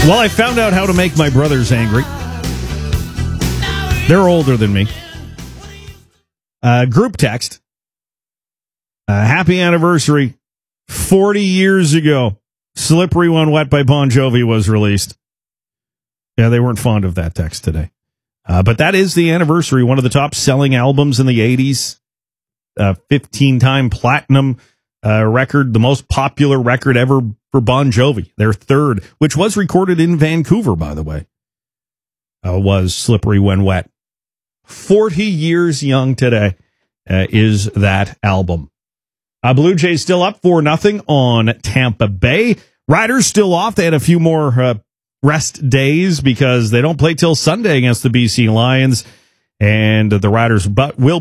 Well, I found out how to make my brothers angry. They're older than me. Group text. Happy anniversary. 40 years ago, Slippery When Wet by Bon Jovi was released. Yeah, they weren't fond of that text today. But that is the anniversary. One of the top selling albums in the 80s. 15-time platinum record. The most popular record ever for Bon Jovi. Their third, which was recorded in Vancouver, by the way, was Slippery When Wet. 40 years young today is that album. Blue Jays still up 4-0 on Tampa Bay. Riders still off. They had a few more rest days because they don't play till Sunday against the BC Lions. And the Riders will